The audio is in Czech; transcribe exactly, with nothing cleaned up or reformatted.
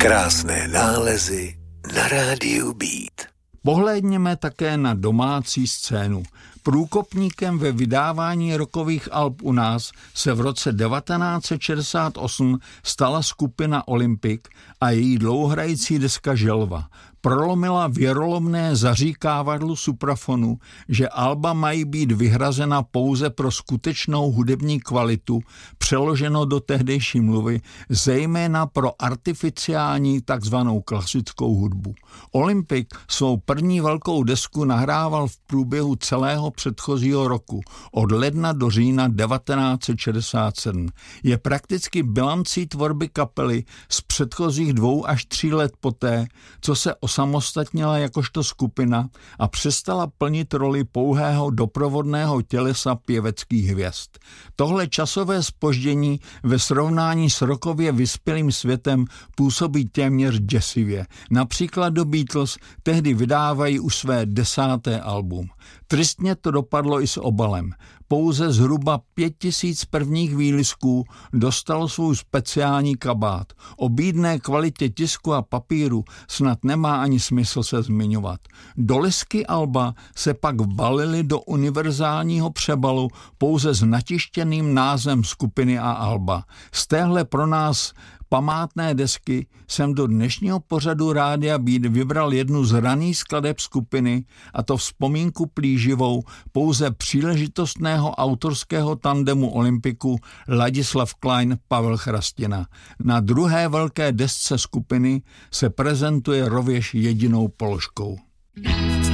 Krásné nálezy na rádiu Beat. Pohlédněme také na domácí scénu. Průkopníkem ve vydávání rockových alb u nás se v roce devatenáct set šedesát osm stala skupina Olympic a její dlouhohrající deska Želva. Prolomila věrolomné zaříkávadlo suprafonu, že alba mají být vyhrazena pouze pro skutečnou hudební kvalitu, přeloženo do tehdejší mluvy, zejména pro artificiální takzvanou klasickou hudbu. Olympic svou první velkou desku nahrával v průběhu celého předchozího roku, od ledna do října devatenáct set šedesát sedm. Je prakticky bilancí tvorby kapely z předchozích dvou až tří let poté, co se osamostatnila jakožto skupina a přestala plnit roli pouhého doprovodného tělesa pěveckých hvězd. Tohle časové zpoždění ve srovnání s rockově vyspělým světem působí téměř děsivě. Například do Beatles tehdy vydávají už své desáté album. Tristně to dopadlo i s obalem. Pouze zhruba pět tisíc prvních výlisků dostalo svůj speciální kabát. O bídné kvalitě tisku a papíru snad nemá ani smysl se zmiňovat. Dolisky alba se pak vbalily do univerzálního přebalu pouze s natištěným názvem skupiny a alba. Z téhle pro nás památné desky jsem do dnešního pořadu Rádia Beat vybral jednu z raných skladeb skupiny, a to vzpomínku plíživou pouze příležitostného autorského tandemu Olympiku Ladislav Klein Pavel Chrastina. Na druhé velké desce skupiny se prezentuje rovněž jedinou položkou.